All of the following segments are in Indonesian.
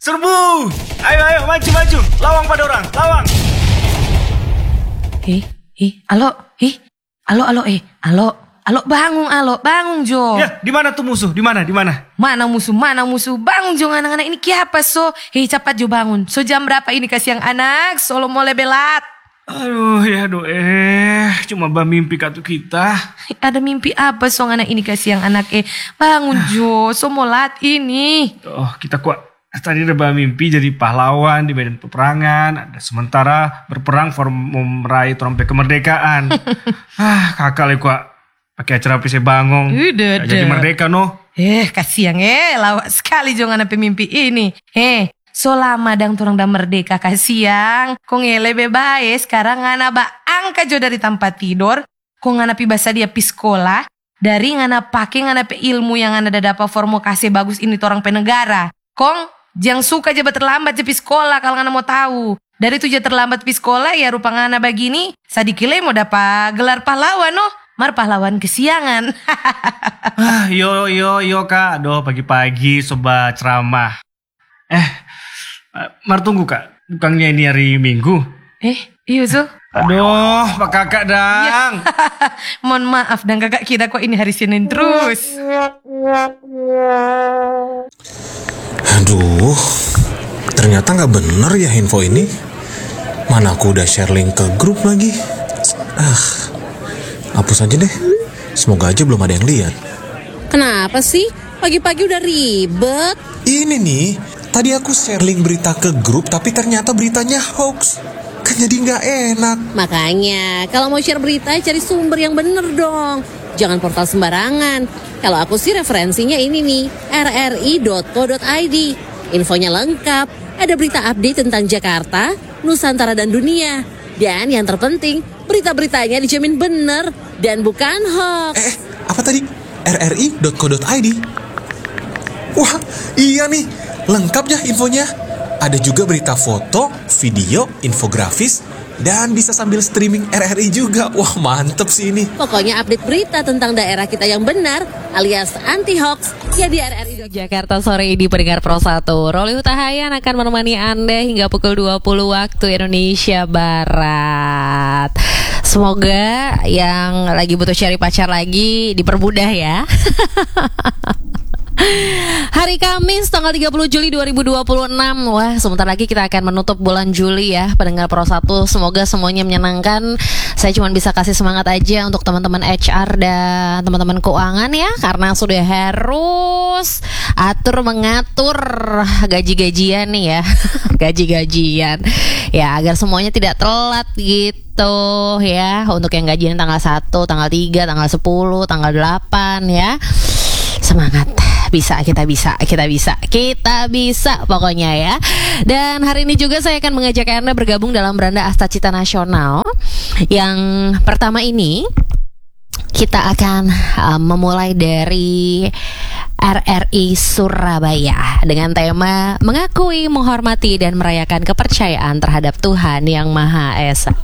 Serbu! Ayo, maju. Lawang pada orang, lawang. Alo, bangun Jo. Ya, di mana tuh musuh? Di mana? Mana musuh? Bangun Jo, anak-anak ini kiapa so? Cepat Jo bangun. So jam berapa ini kasih yang anak? Solo mulai belat. Aduh, ya cuma mimpi katu kita. Ada mimpi apa so anak ini kasih yang anak Bangun Jo, so molat ini. Oh, kita kuat. Tadi ada mimpi jadi pahlawan di medan peperangan. Ada sementara berperang meraih trompet kemerdekaan. Kakak kuat pakai acara PC Bangong. Udah. Jadi merdeka Kasihan lawak sekali Jo anak pemimpi ini. So lama dang turang dah merdeka kasihan. Kong lebih baik sekarang ngana angka Jo dari tempat tidur. Kong ngana pi basa dia pi sekolah. Dari ngana pakai ngana pe ilmu yang ngana dah dapat formasi bagus ini torang penegara. Kong jangan suka aja terlambat je pi sekolah kalau ngana mau tahu. Dari tu je terlambat pi sekolah ya rupa ngana begini. Sadikile mau dapat gelar pahlawan Mar pahlawan kesiangan. Yo kak. Aduh pagi-pagi sobat ceramah. Mar tunggu kak. Bukannya ini hari Minggu. Iya so. Aduh pak kakak dang. Mohon maaf dan kakak kita kok ini hari Senin terus. Aduh, ternyata gak bener ya info ini. Mana aku udah share link ke grup lagi. Hapus aja deh. Semoga aja belum ada yang lihat. Kenapa sih? Pagi-pagi udah ribet. Ini nih, tadi aku share link berita ke grup tapi ternyata beritanya hoax. Kan jadi gak enak. Makanya, kalau mau share berita cari sumber yang bener dong. Jangan portal sembarangan. Kalau aku sih referensinya ini nih, rri.co.id. Infonya lengkap, ada berita update tentang Jakarta, Nusantara dan dunia. Dan yang terpenting, berita-beritanya dijamin bener dan bukan hoax. Apa tadi? rri.co.id. Wah, iya nih, lengkap ya infonya. Ada juga berita foto, video, infografis, dan bisa sambil streaming RRI juga. Wah, mantep sih ini. Pokoknya update berita tentang daerah kita yang benar, alias anti-hoax, ya di RRI. Jakarta sore ini pendengar Pro 1. Roli Hutahayan akan menemani Anda hingga pukul 20 waktu Indonesia Barat. Semoga yang lagi butuh cari pacar lagi dipermudah ya. Hari Kamis tanggal 30 Juli 2026. Wah, sebentar lagi kita akan menutup bulan Juli ya, pendengar Pro 1. Semoga semuanya menyenangkan. Saya cuma bisa kasih semangat aja untuk teman-teman HR dan teman-teman keuangan ya, karena sudah harus mengatur gaji-gajian nih ya. Gaji-gajian ya, agar semuanya tidak telat gitu ya. Untuk yang gajian tanggal 1, tanggal 3, tanggal 10, tanggal 8 ya. Semangat, kita bisa pokoknya ya. Dan hari ini juga saya akan mengajak Anda bergabung dalam Beranda Asta Cita Nasional. Yang pertama ini kita akan memulai dari RRI Surabaya dengan tema mengakui, menghormati dan merayakan kepercayaan terhadap Tuhan Yang Maha Esa.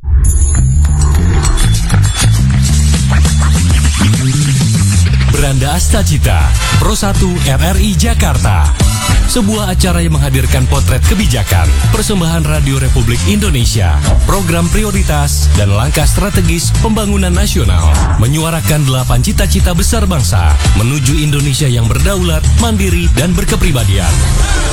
Beranda Asta Cita, Pro 1 RRI Jakarta. Sebuah acara yang menghadirkan potret kebijakan, persembahan Radio Republik Indonesia, program prioritas, dan langkah strategis pembangunan nasional. Menyuarakan 8 cita-cita besar bangsa, menuju Indonesia yang berdaulat, mandiri, dan berkepribadian.